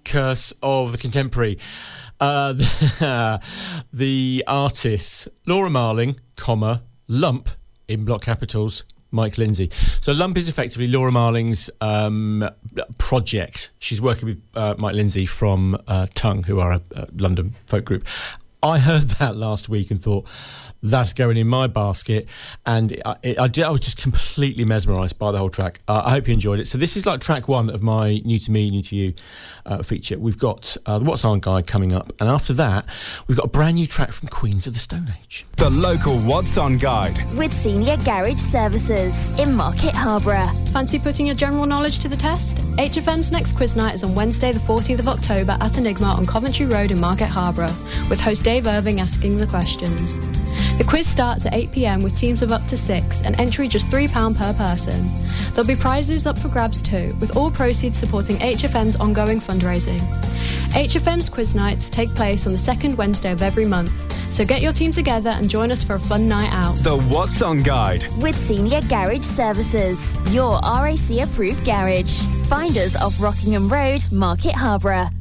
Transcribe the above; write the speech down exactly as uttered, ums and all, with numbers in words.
curse of the contemporary. Uh, the, the artists Laura Marling, comma, Lump, in block capitals, Mike Lindsay. So Lump is effectively Laura Marling's um, project. She's working with uh, Mike Lindsay from uh, Tongue, who are a, a London folk group. I heard that last week and thought, that's going in my basket. And it, it, I, did, I was just completely mesmerised by the whole track. Uh, I hope you enjoyed it. So this is like track one of my New to Me, New to You uh, feature. We've got uh, the What's On Guide coming up. And after that, we've got a brand new track from Queens of the Stone Age. The local What's On Guide. With Senior Garage Services in Market Harborough. Fancy putting your general knowledge to the test? H F M's next quiz night is on Wednesday the fourteenth of October at Enigma on Coventry Road in Market Harborough, with host Dave Irving asking the questions. The quiz starts at eight p.m. with teams of up to six and entry just three pounds per person. There'll be prizes up for grabs too, with all proceeds supporting H F M's ongoing fundraising. H F M's quiz nights take place on the second Wednesday of every month, so get your team together and join us for a fun night out. The What's On Guide. With Senior Garage Services, your R A C approved garage. Find us off Rockingham Road, Market Harborough.